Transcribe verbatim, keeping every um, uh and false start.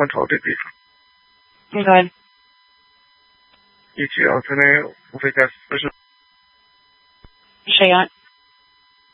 罐头的地方。 嗯，go ahead. 以及alternate 付费加四十。 谁啊？